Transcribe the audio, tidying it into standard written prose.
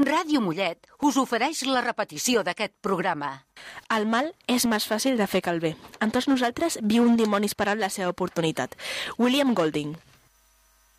Ràdio Mollet us ofereix la repetició d'aquest programa. El mal és més fàcil de fer que el bé. En tots nosaltres viu un dimoni esperant la seva oportunitat. William Golding.